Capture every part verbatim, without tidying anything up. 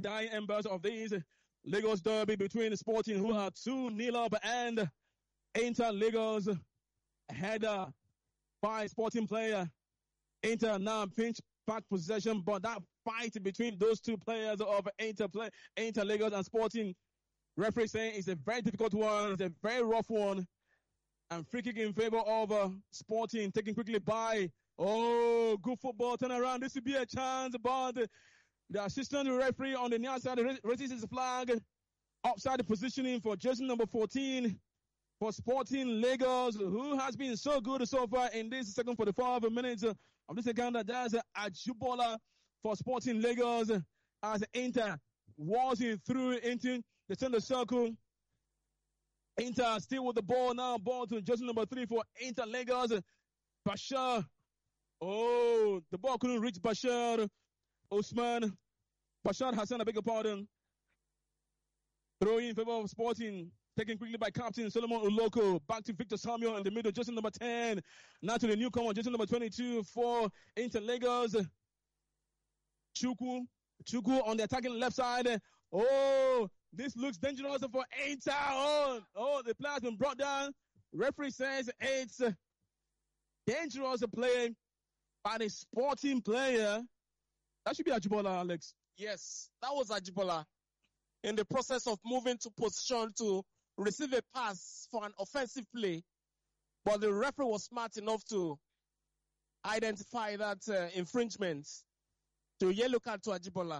dying embers of these Lagos derby between Sporting, who are two nil up, and Inter Lagos, header by Sporting player. Inter now pinch back possession, but that fight between those two players of Inter, play, Inter Lagos and Sporting, referee saying it's a very difficult one, it's a very rough one, and free kick in favor of uh, Sporting, taken quickly by, oh, good football, turn around, this would be a chance, but the, the assistant referee on the near side raises his flag, upside the positioning for jersey number fourteen, for Sporting Lagos, who has been so good so far in this second forty-five minutes of this encounter. That's Ajibola for Sporting Lagos as Inter waltzing through into the center circle. Inter still with the ball now. Ball to jersey number three for Inter Lagos. Bashar. Oh, the ball couldn't reach Bashar. Osman. Bashar Hassan, I beg your pardon. Throw in favor of Sporting. Taken quickly by Captain Solomon Uloko. Back to Victor Samuel in the middle. Jersey number ten. Now to the newcomer. Jersey number twenty-two for Inter Lagos. Chuku. Chuku on the attacking left side. Oh, this looks dangerous for Inter. Oh, oh, the player has been brought down. Referee says it's dangerous play by the Sporting player. That should be Ajibola, Alex. Yes, that was Ajibola. In the process of moving to position to receive a pass for an offensive play, but the referee was smart enough to identify that uh, infringement to yellow card to Ajibola.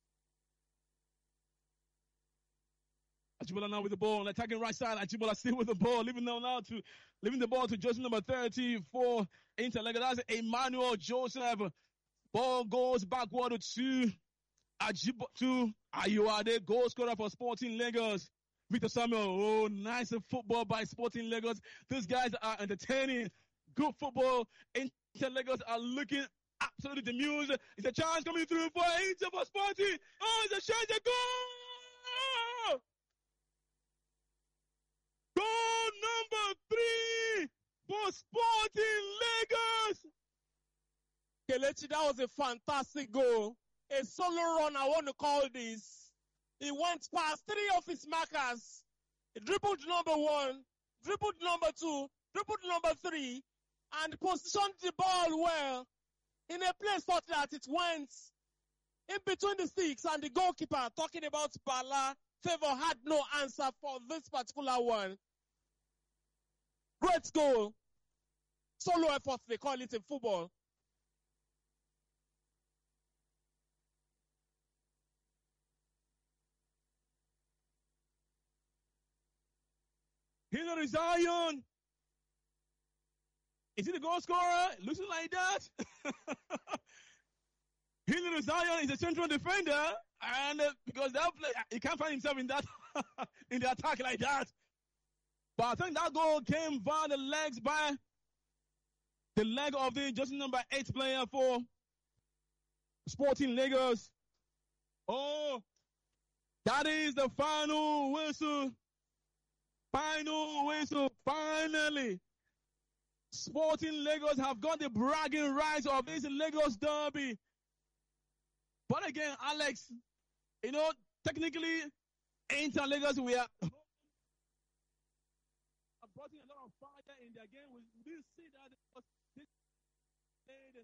Ajibola now with the ball on the attacking right side. Ajibola still with the ball, leaving now now to leaving the ball to jersey number thirty for Inter Lagos. That's Emmanuel Joseph. Ball goes backward to Ajibola to Ayoade, goal scorer for Sporting Lagos. Victor Samuel, oh, nice football by Sporting Lagos. These guys are entertaining. Good football. Inter Lagos are looking absolutely demure. It's a chance coming through for Inter for Sporting. Oh, it's a chance to goal! Goal number three for Sporting Lagos. Kelechi, that was a fantastic goal. A solo run, I want to call this. He went past three of his markers. He dribbled number one, dribbled number two, dribbled number three, and positioned the ball well in a place such that it went in between the sticks and the goalkeeper. Talking about Bala, Favor had no answer for this particular one. Great goal. Solo effort, they call it in football. Hilary Zion. Is he the goal scorer? Looks like that. Hilary Zion is a central defender, and uh, because that play, he can't find himself in that in the attack like that. But I think that goal came via the legs by the leg of the jersey number eight player for Sporting Lagos. Oh, that is the final whistle. Final whistle, finally. Sporting Lagos have got the bragging rights of this Lagos derby. But again, Alex, you know, technically, Inter Lagos, we are brought in a lot of fire in their game. We didn't see that this played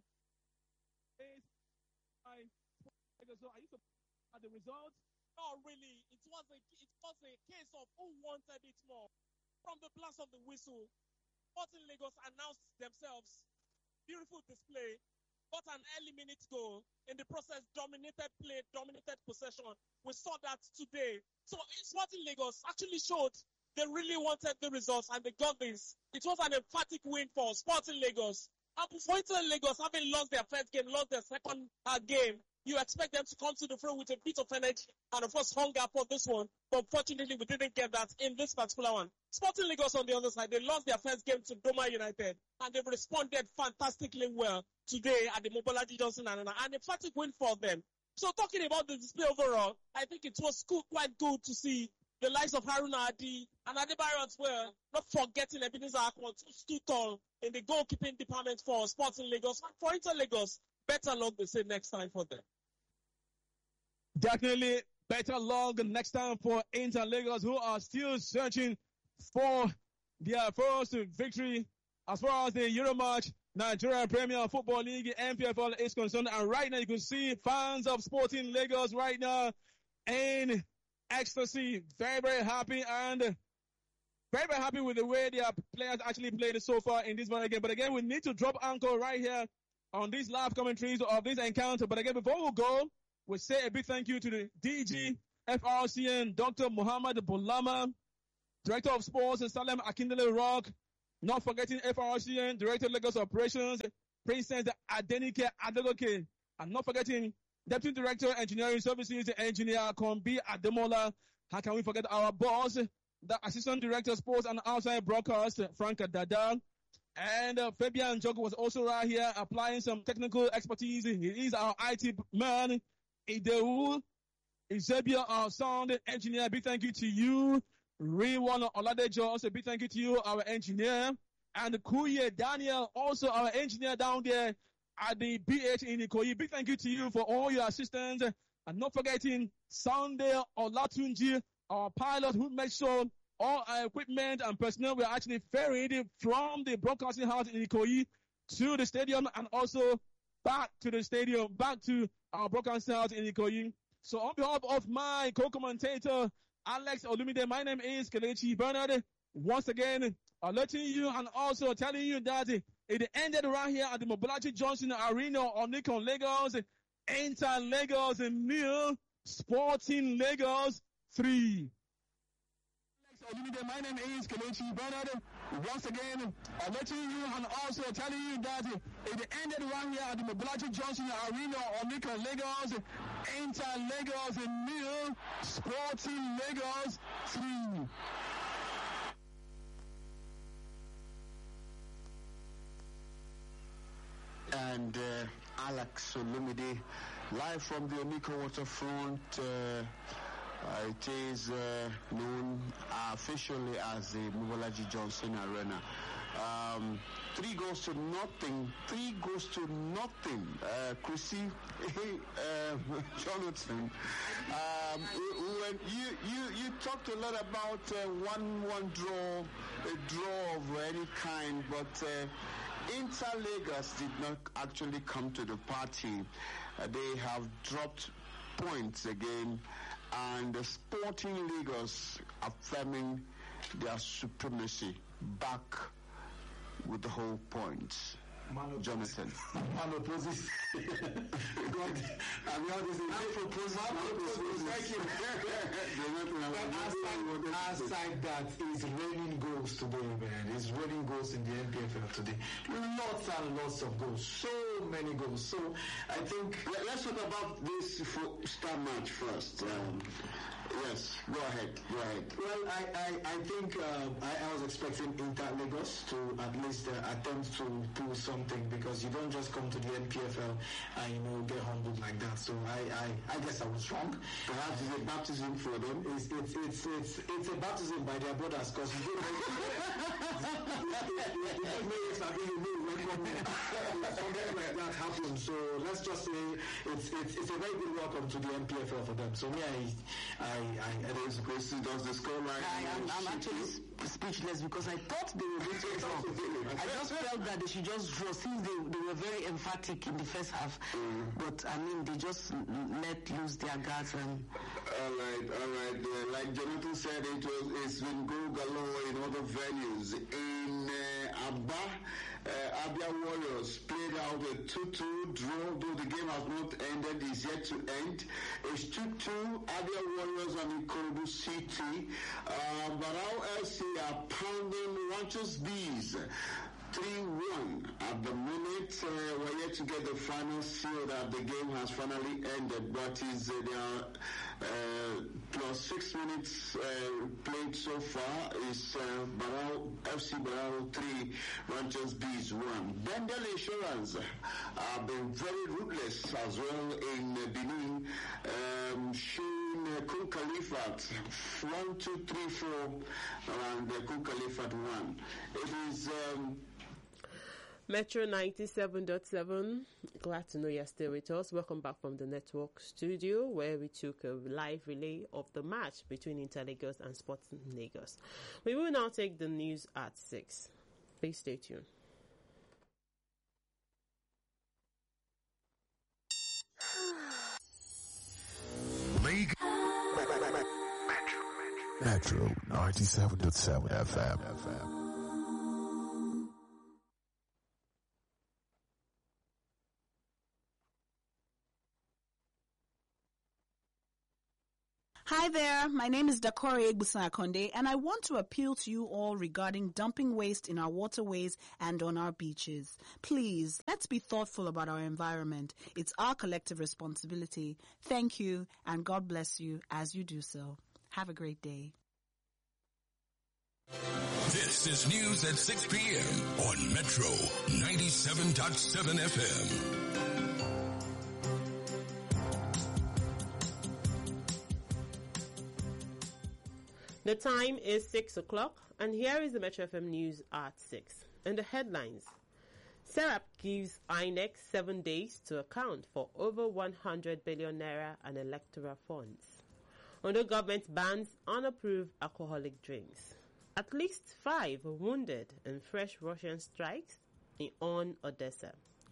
by Lagos. So are you surprised at the results? Not really. It was a it was a case of who wanted it more. From the blast of the whistle, Sporting Lagos announced themselves. Beautiful display. Got an early minute goal. In the process, dominated play, dominated possession. We saw that today. So Sporting Lagos actually showed they really wanted the results and they got this. It was an emphatic win for Sporting Lagos. And for Inter Lagos, having lost their first game, lost their second uh, game, you expect them to come to the front with a bit of energy and of course hunger for this one. But unfortunately, we didn't get that in this particular one. Sporting Lagos on the other side, they lost their first game to Doma United and they've responded fantastically well today at the Mobolaji Johnson Arena. An emphatic win for them. So talking about the display overall, I think it was cool, quite good to see the likes of Haruna Adi and Adebayo as well, not forgetting Ebenezer Akon, who stood tall in the goalkeeping department for Sporting Lagos. For Inter Lagos, better luck they say next time for them. definitely better luck next time for Inter Lagos, who are still searching for their first victory as far as the Euromatch Nigeria Premier Football League N P F L is concerned. And right now you can see fans of Sporting Lagos right now in ecstasy, very, very happy and very, very happy with the way their players actually played so far in this one again. But again, we need to drop anchor right here on these live commentaries of this encounter. But again, before we go, we say a big thank you to the D G, F R C N, Doctor Muhammad Bulama, Director of Sports, Salem Akindele Rock, not forgetting F R C N, Director of Lagos Operations, Princess Adenike Adegoke, and not forgetting Deputy Director, Engineering Services, Engineer Kombi Ademola. How can we forget our boss, the Assistant Director, Sports and Outside Broadcast, Frank Dada. And uh, Fabian Joko was also right here applying some technical expertise. He is our I T man. Ideu Izebia, our sound engineer. Big thank you to you. Rewan Oladejo, also big thank you to you, our engineer. And Kuye Daniel, also our engineer down there at the B H in Ikoyi. Big thank you to you for all your assistance. And not forgetting Sunday Olatunji, our pilot, who makes sure all our equipment and personnel were actually ferried from the broadcasting house in Ikoyi to the stadium and also back to the stadium, back to our broadcasting house in Ikoyi. So on behalf of my co-commentator, Alex Olumide, my name is Kelechi Bernard. Once again, alerting you and also telling you that it ended right here at the Mobolaji Johnson Arena on Nikon Lagos, Inter Lagos nil, Sporting Lagos three. My name is Kelechi Bernard. Once again, I'm letting you and also telling you that it ended right here at the Mobolaji Johnson Arena on Nikon Lagos, Inter Lagos nil, Sporting Lagos three. And uh, Alex Olumide, live from the Oniko waterfront. Uh, Uh, it is uh, known uh, officially as the Mobolaji Johnson Arena. Um, three goals to nothing. Three goals to nothing. Uh, Chrissy, uh, Jonathan, um, when you, you, you talked a lot about uh, one-one draw, a draw of any kind, but uh, Inter Lagos did not actually come to the party. Uh, they have dropped points again. And the Sporting Lagos affirming their supremacy back with the whole points. Man Jonathan. Man opposes. God, I mean, how does it man proposes? Man proposes. Thank you. But aside that, it's raining goals today, man. It's raining goals in the N P F L today. Lots and lots of goals. So many goals. So I think let's talk about this star match first. Um, Yes, go ahead, go ahead. Well, I, I, I think uh, I, I was expecting Inter Lagos to at least uh, attempt to do something, because you don't just come to the N P F L and, you know, get humbled like that. So I, I, I guess I was wrong. Perhaps it's a baptism for them. It's, it's, it's, it's, it's a baptism by their brothers, because you don't know something like that happened. So let's just say it's, it's, it's a very good welcome to the N P F L for them. So me, I, I I, I, it is Gracie does the score line. I, I'm, I'm actually speechless, because I thought they were going to draw. I just felt that they should just draw, since they, they were very emphatic in the first half. Mm. But I mean, they just let loose their guards. And all right, all right. Uh, like Jonathan said, it was it's been go galore in other venues. In uh, Abba, uh, Abia Warriors played out a two-two draw, though the game has not ended, is yet to end. It's two-two, Abia Warriors and Ikorodu City. Uh, Barao L C are pounding Ranchers Bees three one. At the minute, uh, we're yet to get the final seal that the game has finally ended, but is uh, there are uh, plus six minutes uh, played so far is uh, Barao F C Barao three, Ranchers Bees one. Bendel Insurance have been very ruthless as well in uh, Benin, um, showing uh, Kun Khalifat one, two, three, four, and uh, Kun Khalifat one. It is um, Metro ninety-seven point seven. Glad to know you're still with us. Welcome back from the network studio where we took a live relay of the match between Inter Lagos and Sporting Lagos. We will now take the news at six. Please stay tuned. League Metro ninety-seven point seven F M. Hi there, my name is Dakori Egbuson Akonde, and I want to appeal to you all regarding dumping waste in our waterways and on our beaches. Please, let's be thoughtful about our environment. It's our collective responsibility. Thank you, and God bless you as you do so. Have a great day. This is news at six p.m. on Metro ninety-seven point seven F M. The time is six o'clock, and here is the Metro F M news at six. And the headlines. Serap gives I N E C seven days to account for over one hundred billion naira and electoral funds. Ondo government bans unapproved alcoholic drinks. At least five wounded in fresh Russian strikes in on Odessa.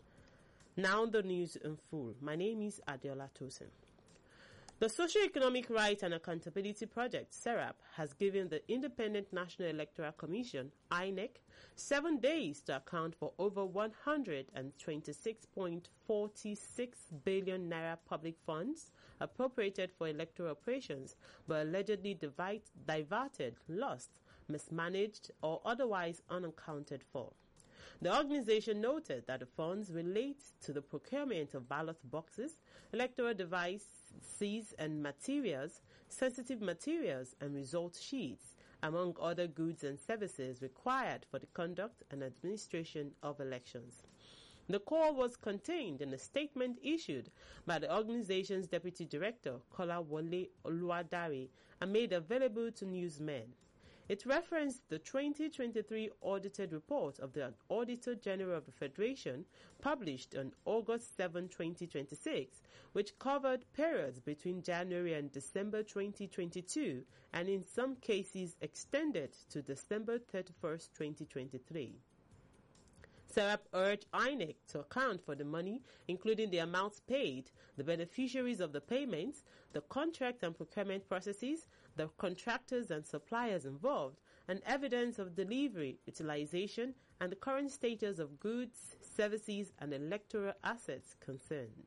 Now the news in full. My name is Adiola Tosin. The Socio-Economic Rights and Accountability Project, SERAP, has given the Independent National Electoral Commission, I N E C, seven days to account for over one hundred twenty-six point four six billion naira public funds appropriated for electoral operations but allegedly divide, diverted, lost, mismanaged, or otherwise unaccounted for. The organization noted that the funds relate to the procurement of ballot boxes, electoral devices and materials, sensitive materials and result sheets, among other goods and services required for the conduct and administration of elections. The call was contained in a statement issued by the organization's deputy director, Kola Wole Oluwadare, and made available to newsmen. It referenced the twenty twenty-three audited report of the Auditor General of the Federation, published on August seventh, twenty twenty-six, which covered periods between January and December twenty twenty-two, and in some cases extended to December thirty-first, twenty twenty-three. SERAP urged I N E C to account for the money, including the amounts paid, the beneficiaries of the payments, the contract and procurement processes, the contractors and suppliers involved, and evidence of delivery, utilization, and the current status of goods, services, and electoral assets concerned.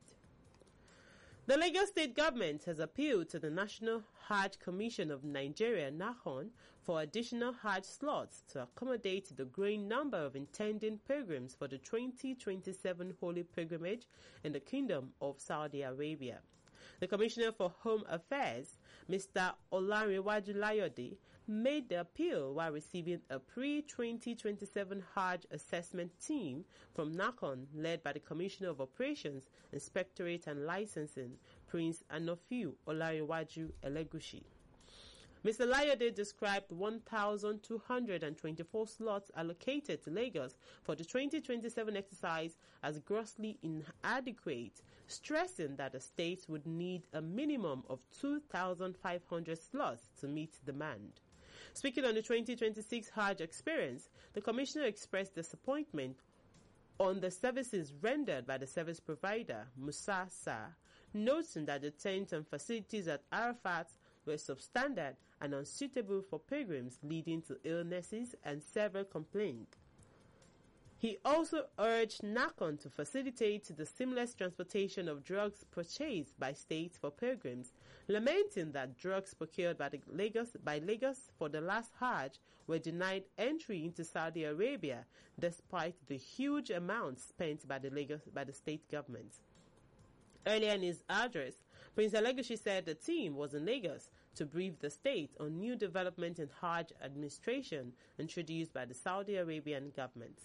The Lagos State Government has appealed to the National Hajj Commission of Nigeria, NAHON, for additional Hajj slots to accommodate the growing number of intending pilgrims for the twenty twenty-seven Holy Pilgrimage in the Kingdom of Saudi Arabia. The Commissioner for Home Affairs, Mister Olanrewaju Layode, made the appeal while receiving a pre twenty twenty-seven Hajj assessment team from NACON led by the Commissioner of Operations, Inspectorate and Licensing, Prince Anofiu Olanrewaju Elegushi. Mister Layode described one thousand two hundred twenty-four slots allocated to Lagos for the twenty twenty-seven exercise as grossly inadequate, stressing that the state would need a minimum of two thousand five hundred slots to meet demand. Speaking on the twenty twenty-six Hajj experience, the Commissioner expressed disappointment on the services rendered by the service provider, Musa Sa, noting that the tents and facilities at Arafat were substandard and unsuitable for pilgrims, leading to illnesses and several complaints. He also urged NACON to facilitate the seamless transportation of drugs purchased by states for pilgrims, lamenting that drugs procured by, the Lagos, by Lagos for the last Hajj were denied entry into Saudi Arabia despite the huge amounts spent by the, Lagos, by the state government. Earlier in his address, Prince Elegushi said the team was in Lagos to brief the state on new development in Hajj administration introduced by the Saudi Arabian government.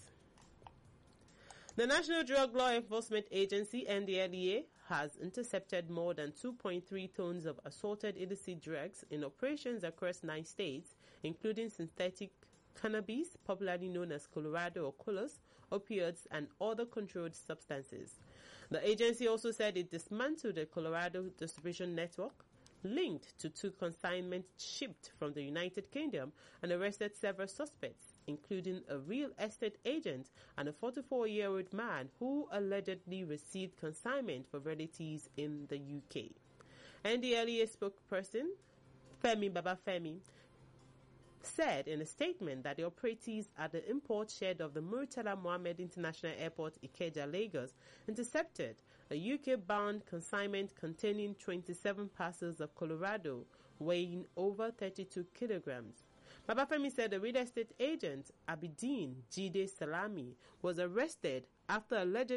The National Drug Law Enforcement Agency, N D L E A, has intercepted more than two point three tons of assorted illicit drugs in operations across nine states, including synthetic cannabis, popularly known as Colorado or Colos, opioids, and other controlled substances. The agency also said it dismantled a Colorado distribution network linked to two consignments shipped from the United Kingdom and arrested several suspects, including a real estate agent and a forty-four-year-old man who allegedly received consignment for relatives in the U K. N D L E A spokesperson Femi Babafemi said in a statement that the operatives at the import shed of the Murtala Mohammed International Airport, Ikeja, Lagos, intercepted a U K-bound consignment containing twenty-seven parcels of Colorado weighing over thirty-two kilograms. Babafemi said the real estate agent Abidin Jide Salami was arrested after allegedly